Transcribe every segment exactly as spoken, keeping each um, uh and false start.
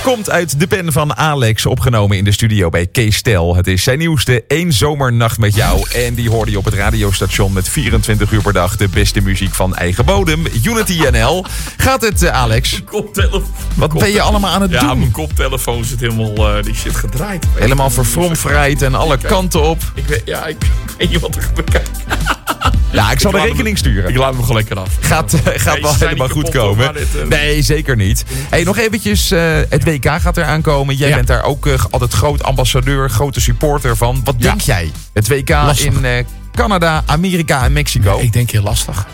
Komt uit de pen van Alex, opgenomen in de studio bij Kees Tel. Het is zijn nieuwste Eén Zomernacht met jou. En die hoorde je op het radiostation met vierentwintig uur per dag de beste muziek van eigen bodem. Unity N L. Gaat het, uh, Alex? Koptelefoon. Wat ben je allemaal aan het ja, doen? Ja, mijn koptelefoon zit helemaal, uh, die zit gedraaid. Helemaal verfromfrijd en alle kanten op. Ik weet, ja, ik, ik weet niet wat er gebeurt. Ja, ik zal ik de rekening hem, sturen. Ik laat hem gewoon lekker af. Gaat, uh, gaat nee, wel helemaal goed komen. Dit, uh... Nee, zeker niet. Hey, nog eventjes, uh, het W K gaat eraan komen. Jij ja. bent daar ook uh, altijd groot ambassadeur, grote supporter van. Wat ja. denk jij? Het W K lastig. in uh, Canada, Amerika en Mexico. Ja, ik denk heel lastig.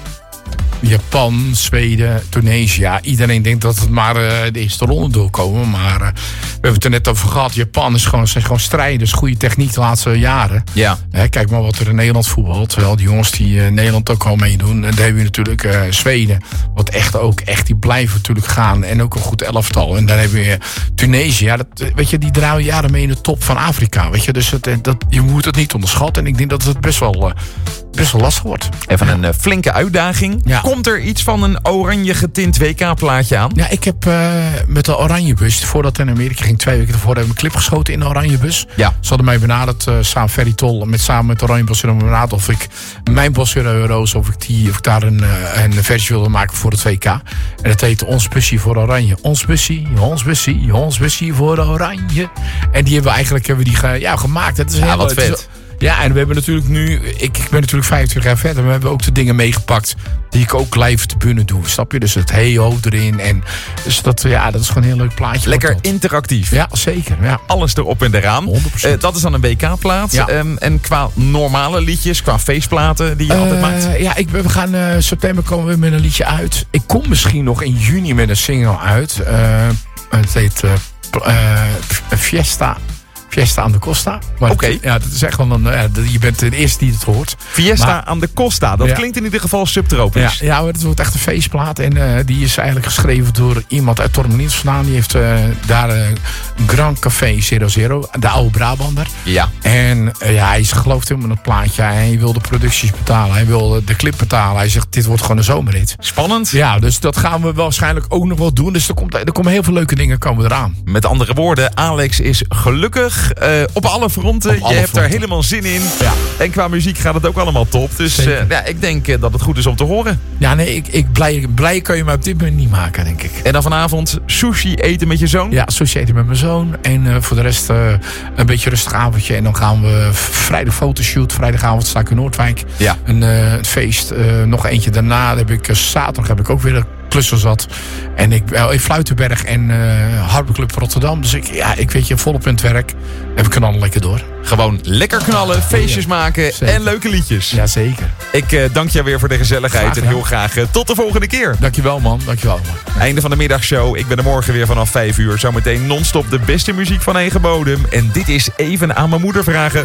Japan, Zweden, Tunesië. Iedereen denkt dat het maar uh, de eerste ronde doorkomen. Maar uh, we hebben het er net over gehad. Japan is gewoon, zijn gewoon strijders. Goede techniek de laatste jaren. Ja. Hè, kijk maar wat er in Nederland voetbalt. Terwijl die jongens die uh, Nederland ook al meedoen. En dan hebben we natuurlijk uh, Zweden. Wat echt ook, echt, die blijven natuurlijk gaan. En ook een goed elftal. En dan hebben we uh, Tunesië. Ja, dat, weet je, die draaien jaren mee in de top van Afrika. Weet je, dus het, dat, je moet het niet onderschatten. En ik denk dat het best wel, uh, best wel lastig wordt. Even een uh, flinke uitdaging. Ja. Komt er iets van een oranje getint W K-plaatje aan? Ja, ik heb uh, met de Oranjebus, voordat in Amerika ging, twee weken ervoor, hebben we een clip geschoten in de Oranjebus. Ja. Ze hadden mij benaderd, uh, samen Ferry Tol, met samen met de Oranjebus, benaderd of ik mijn Bosero-euro's, of ik die, of ik daar een, uh, een versie wilde maken voor het W K. En dat heette Ons Bussie voor Oranje. Ons Bussie, ons Bussie, ons Bussie voor Oranje. En die hebben we eigenlijk hebben we die ge, ja, gemaakt. Het is ja, heel, wat vet. Is, ja, en we hebben natuurlijk nu... Ik, ik ben natuurlijk vijfentwintig jaar verder. Maar we hebben ook de dingen meegepakt die ik ook live te binnen doe. Snap je? Dus het hey-ho erin. En dus dat, ja, dat is gewoon een heel leuk plaatje. Lekker interactief. Ja, zeker. Ja. Alles erop en eraan. honderd procent. Uh, dat is dan een W K-plaat. Ja. Um, en qua normale liedjes, qua feestplaten die je uh, altijd maakt? Ja, ik, we gaan uh, september komen we met een liedje uit. Ik kom misschien nog in juni met een single uit. Uh, het heet uh, uh, Fiesta. Fiesta aan de Costa. Oké. Okay. Ja, dat is echt wel een. Ja, je bent de eerste die het hoort. Fiesta maar, aan de Costa. Dat ja. klinkt in ieder geval subtropisch. Ja, ja, het wordt echt een feestplaat. En uh, die is eigenlijk geschreven door iemand uit Tormelins vandaan. Die heeft uh, daar uh, Grand Café zero zero. De oude Brabander. Ja. En uh, ja, hij gelooft helemaal in het plaatje. Hij wil de producties betalen. Hij wil de clip betalen. Hij zegt, dit wordt gewoon een zomerhit. Spannend. Ja, dus dat gaan we waarschijnlijk ook nog wel doen. Dus er, komt, er komen heel veel leuke dingen komen eraan. Met andere woorden, Alex is gelukkig. Uh, op alle fronten. Op alle je hebt fronten. Er helemaal zin in. Ja. En qua muziek gaat het ook allemaal top. Dus uh, ja, ik denk uh, dat het goed is om te horen. Ja, nee, ik, ik blij, blij kan je me op dit moment niet maken, denk ik. En dan vanavond sushi eten met je zoon? Ja, sushi eten met mijn zoon. En uh, voor de rest uh, een beetje rustig avondje. En dan gaan we vrijdag fotoshoot. Vrijdagavond sta ik in Noordwijk. Ja. Een uh, feest. Uh, nog eentje daarna. Dan heb ik, uh, zaterdag heb ik ook weer een klussen zat. En ik ben in Fluitenberg en uh, Harborclub Rotterdam. Dus ik, ja, ik weet je, volop in het werk. En we knallen lekker door. Gewoon lekker knallen, feestjes maken zeker. En leuke liedjes. Jazeker. Ik uh, dank je weer voor de gezelligheid. En heel graag uh, tot de volgende keer. Dankjewel man, dankjewel man. Einde van de middagshow. Ik ben er morgen weer vanaf vijf uur. Zometeen non-stop de beste muziek van eigen bodem. En dit is Even aan mijn moeder vragen.